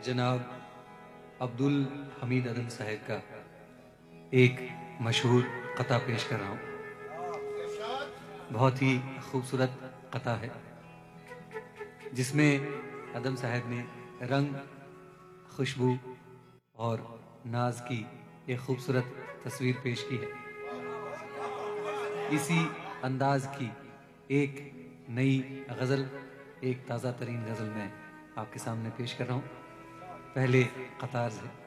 जनाब अब्दुल हमीद अदम साहब का एक मशहूर कता पेश कर रहा हूँ। बहुत ही खूबसूरत कता है जिसमें अदम साहब ने रंग, खुशबू और नाज की एक खूबसूरत तस्वीर पेश की है। इसी अंदाज की एक नई गज़ल, एक ताज़ा तरीन गज़ल मैं आपके सामने पेश कर रहा हूँ। पहले कतार से